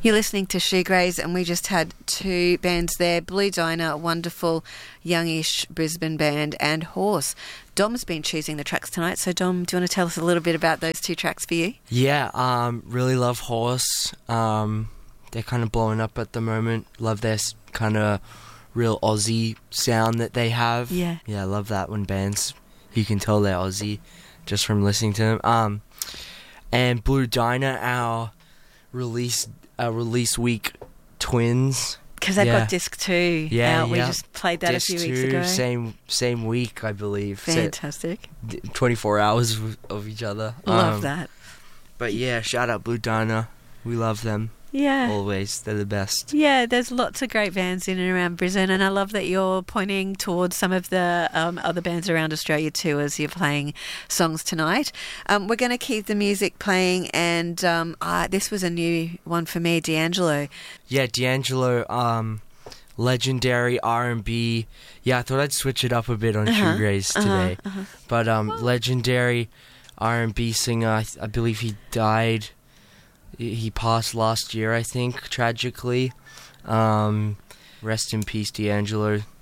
You're listening to Shoegaze, and we just had two bands there, Blue Diner, a wonderful youngish Brisbane band, and Horse. Dom's been choosing the tracks tonight, so Dom, do you want to tell us a little bit about those two tracks for you? Yeah, really love Horse. They're kind of blowing up at the moment. Love their kind of real Aussie sound that they have. Yeah, I love that when bands, you can tell they're Aussie just from listening to them. And Blue Diner, our release week twins. Because they've got Disc 2 out. We just played that Disc a few weeks 2, ago. Same week, I believe. Fantastic. So 24 hours of each other. Love that. But yeah, shout out Blue Diner. We love them. Yeah. Always. They're the best. Yeah, there's lots of great bands in and around Brisbane, and I love that you're pointing towards some of the other bands around Australia too as you're playing songs tonight. We're going to keep the music playing, and this was a new one for me, D'Angelo. Yeah, D'Angelo, legendary R&B. Yeah, I thought I'd switch it up a bit on Shoegaze today. But legendary R&B singer, I believe he died. He passed last year, I think, tragically. Rest in peace, D'Angelo.